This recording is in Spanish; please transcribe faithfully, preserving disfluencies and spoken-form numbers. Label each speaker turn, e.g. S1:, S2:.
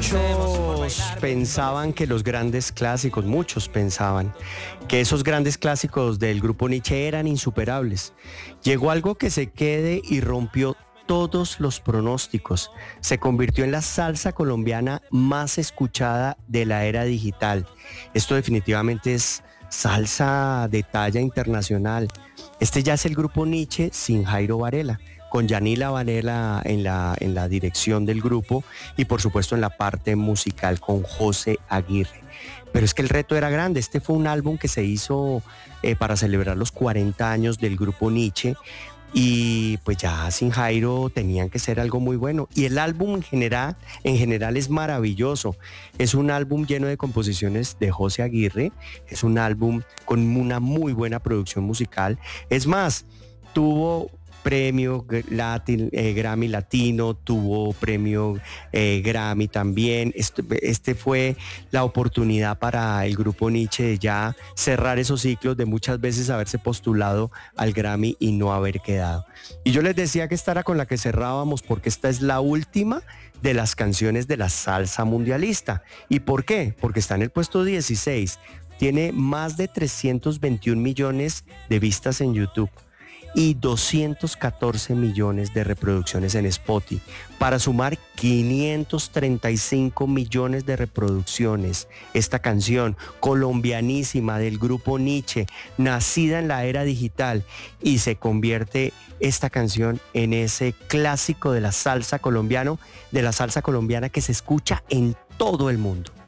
S1: Muchos pensaban que los grandes clásicos, muchos pensaban que esos grandes clásicos del grupo Nietzsche eran insuperables. Llegó algo que se quede y rompió todos los pronósticos. Se convirtió en la salsa colombiana más escuchada de la era digital. Esto definitivamente es salsa de talla internacional. Este ya es el grupo Nietzsche sin Jairo Varela, con Yanila Varela en la, en la dirección del grupo y por supuesto en la parte musical con José Aguirre. Pero es que el reto era grande. Este fue un álbum que se hizo eh, para celebrar los cuarenta años del grupo Nietzsche y pues ya sin Jairo tenían que ser algo muy bueno. Y el álbum en general, en general es maravilloso. Es un álbum lleno de composiciones de José Aguirre, es un álbum con una muy buena producción musical. Es más, tuvo premio Latin, eh, Grammy Latino, tuvo premio eh, Grammy también. Este, este fue la oportunidad para el grupo Nietzsche de ya cerrar esos ciclos de muchas veces haberse postulado al Grammy y no haber quedado. Y yo les decía que esta era con la que cerrábamos porque esta es la última de las canciones de la salsa mundialista. ¿Y por qué? Porque está en el puesto dieciséis. Tiene más de trescientos veintiún millones de vistas en YouTube y doscientos catorce millones de reproducciones en Spotify, para sumar quinientos treinta y cinco millones de reproducciones. Esta canción colombianísima del grupo Nietzsche, nacida en la era digital, y se convierte esta canción en ese clásico de la salsa colombiano, de la salsa colombiana que se escucha en todo el mundo.